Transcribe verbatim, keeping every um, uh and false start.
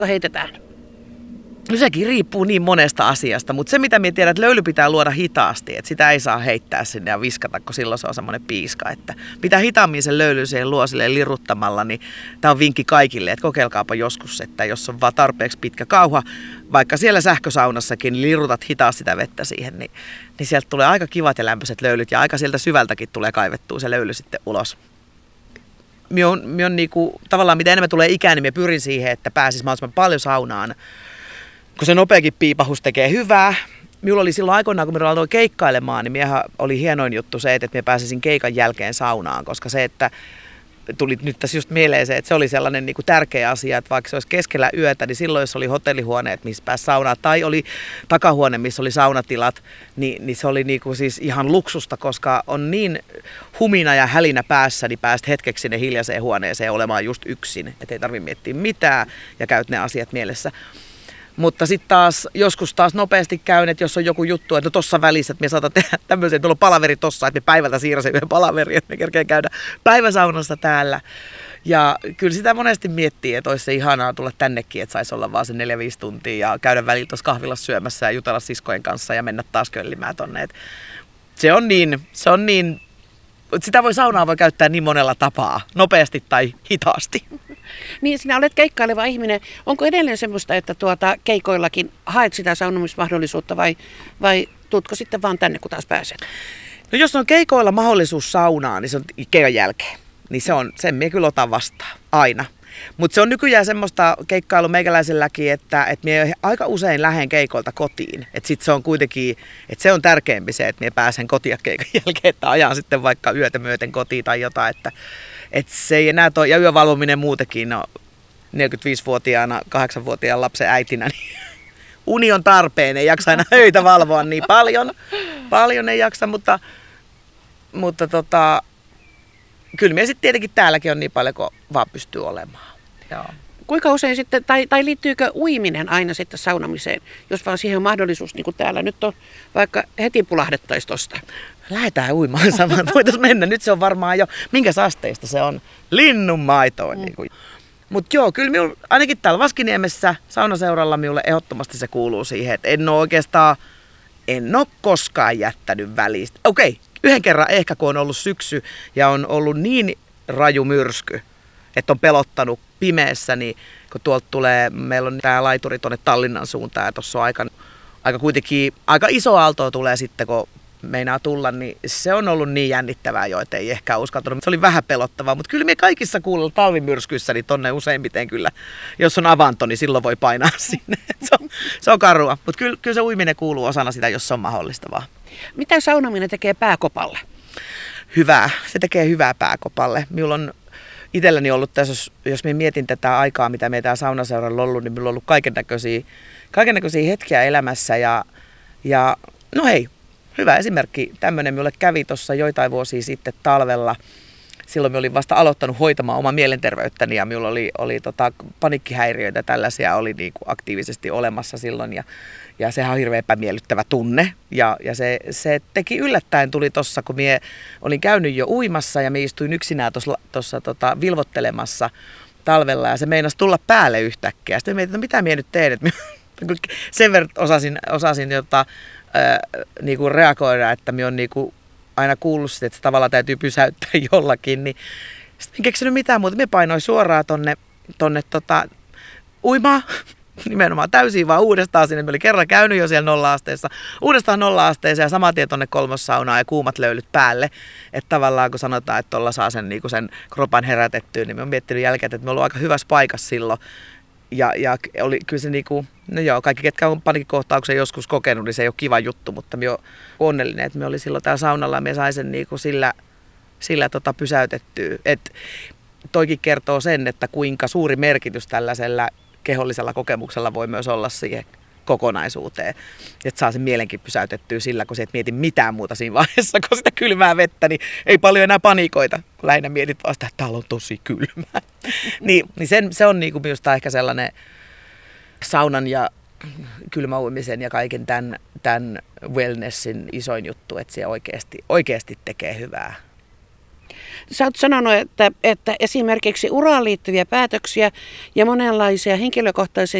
heitetään? No sekin riippuu niin monesta asiasta, mutta se mitä minä tiedän, että löyly pitää luoda hitaasti, että sitä ei saa heittää sinne ja viskata, kun silloin se on semmoinen piiska. Että mitä hitaammin sen löyly siihen luo silleen liruttamalla, niin tämä on vinkki kaikille, että kokeilkaapa joskus, että jos on vaan tarpeeksi pitkä kauha, vaikka siellä sähkösaunassakin niin lirutat hitaasti sitä vettä siihen, niin, niin sieltä tulee aika kivat ja lämpöiset löylyt ja aika sieltä syvältäkin tulee kaivettua se löyly sitten ulos. Minä on, minä on niinku, tavallaan mitä enemmän tulee ikään, niin minä pyrin siihen, että pääsis mahdollisimman paljon saunaan. Kun se nopeakin piipahus tekee hyvää. Minulla oli silloin aikoinaan, kun minä aloin keikkailemaan, niin miehän oli hienoin juttu se, että minä pääsisin keikan jälkeen saunaan, koska se, että tuli nyt tässä just mieleen se, että se oli sellainen niin kuin tärkeä asia, että vaikka se olisi keskellä yötä, niin silloin jos oli hotellihuoneet, missä pääsi saunaan, tai oli takahuone, missä oli saunatilat, niin, niin se oli niin kuin siis ihan luksusta, koska on niin humina ja hälinä päässä, niin pääst hetkeksi sinne hiljaiseen huoneeseen olemaan just yksin, että ei tarvitse miettiä mitään ja käyt ne asiat mielessä. Mutta sitten taas joskus taas nopeasti käyn, että jos on joku juttu, että no tossa välissä, että me saatan tehdä tämmöisen, että tuolla on palaveri tossa, että me päivältä siirräsen yhden palaveri, että me kerkeen käydä päiväsaunassa täällä. Ja kyllä sitä monesti miettii, että olisi se ihanaa tulla tännekin, että saisi olla vaan se neljä viisi tuntia ja käydä välillä tuossa kahvilassa syömässä ja jutella siskojen kanssa ja mennä taas köllimään tonne. Et se on niin, se on niin, sitä voi saunaa voi käyttää niin monella tapaa, nopeasti tai hitaasti. Niin, sinä olet keikkaileva ihminen. Onko edelleen semmoista, että tuota, keikoillakin haet sitä saunomismahdollisuutta vai, vai tuutko sitten vaan tänne, kun taas pääset? No jos on keikoilla mahdollisuus saunaan, niin se on keikan jälkeen. Niin se on, sen minä kyllä otan vastaan, aina. Mutta se on nykyään semmoista keikkailu meikäläiselläkin, että, että minä aika usein lähden keikoilta kotiin. Että sitten se on kuitenkin, että se on tärkeämpi se, että minä pääsen kotiin keikan jälkeen, että ajan sitten vaikka yötä myöten kotiin tai jotain, että että se ei enää toi, ja yövalvominen muutenkin, no neljäkymmentäviisivuotiaana, kahdeksanvuotiaan lapsen äitinä, niin uni on tarpeen, ei jaksa aina öitä valvoa niin paljon, paljon ei jaksa, mutta, mutta tota, kyllä minä sitten tietenkin täälläkin on niin paljon, kuin vaan pystyy olemaan. Joo. Kuinka usein sitten, tai, tai liittyykö uiminen aina sitten saunamiseen, jos vaan siihen on mahdollisuus, niin kuin täällä nyt on, vaikka heti pulahdettaisiin tuosta? Lähdetään uimaan samaan, voitaisiin mennä. Nyt se on varmaan jo, minkäs asteista se on? Linnunmaitoa. Mm. Niin mutta joo, kyllä minulla, ainakin täällä Vaskiniemessä saunaseuralla minulle ehdottomasti se kuuluu siihen, että en ole oikeastaan, en ole koskaan jättänyt välistä. Okei, yhden kerran ehkä kun on ollut syksy ja on ollut niin raju myrsky, että on pelottanut pimeässä, niin kun tuolta tulee, meillä on tämä laituri tuonne Tallinnan suuntaan ja tuossa on aika, aika kuitenkin, aika iso aalto tulee sitten, kun meinaa tulla, niin se on ollut niin jännittävää jo, että ei ehkä uskaltanut. Se oli vähän pelottavaa, mutta kyllä me kaikissa kuullaan talvimyrskyissä, niin tonne useimmiten kyllä, jos on avanto, niin silloin voi painaa sinne. Se on, se on karua, mutta kyllä, kyllä se uiminen kuuluu osana sitä, jos se on mahdollista vaan. Mitä saunominen tekee pääkopalle? Hyvää. Se tekee hyvää pääkopalle. Minulla on itselläni ollut tässä, jos, jos minä mietin tätä aikaa, mitä meitä täällä saunaseuralla on ollut, niin minulla on ollut kaikennäköisiä, kaikennäköisiä hetkiä elämässä ja, ja no hei, hyvä esimerkki. Tämmöinen minulle kävi tuossa joitain vuosia sitten talvella. Silloin minä olin vasta aloittanut hoitamaan omaa mielenterveyttäni ja minulla oli, oli tota, paniikkihäiriöitä tällaisia oli niin kuin aktiivisesti olemassa silloin. Ja, ja sehän on hirveän epämiellyttävä tunne. Ja, ja se, se teki yllättäen tuli tuossa, kun minä olin käynyt jo uimassa ja minä istuin yksinään tuossa tota, vilvottelemassa talvella. Ja se meinasi tulla päälle yhtäkkiä. Sitten mietin, että no mitä minä nyt teen. Sen verran osasin, osasin jota, ää, niinku reagoida, että minä olen niinku aina kuullut sitä, että se tavallaan täytyy pysäyttää jollakin. Niin sitten en keksinyt mitään muuta. Minä painoin suoraan tonne, tonne tota, uimaan. Nimenomaan täysin vaan uudestaan sinne. Mä olin kerran käynyt jo siellä nolla-asteessa. Uudestaan nolla-asteeseen ja saman tien tonne kolmossaunaan ja kuumat löylyt päälle. Että tavallaan kun sanotaan, että tuolla saa sen, niin sen kropan herätettyä, niin mä oon miettinyt jälkeen, että me ollaan aika hyvässä paikassa silloin. Ja, ja oli kyllä se niinku, no joo, kaikki ketkä on paniikkikohtauksen joskus kokenut, niin se ei ole kiva juttu, mutta mä oon onnellinen, että me oli silloin täällä saunalla ja me sain sen niinku sillä, sillä tota pysäytettyä. Et toikin kertoo sen, että kuinka suuri merkitys tällaisella kehollisella kokemuksella voi myös olla siihen kokonaisuuteen. Että saa sen mielenkin pysäytettyä sillä, kun sä et mieti mitään muuta siinä vaiheessa, kun sitä kylmää vettä, niin ei paljon enää panikoita, kun lähinnä mietit vaan sitä, että täällä on tosi kylmää. niin, niin sen, se on niinku minusta ehkä sellainen saunan ja kylmäuimisen ja kaiken tämän, tämän wellnessin isoin juttu, että se oikeasti, oikeasti tekee hyvää. Sä oot sanonut, että, että esimerkiksi uraan liittyviä päätöksiä ja monenlaisia henkilökohtaisia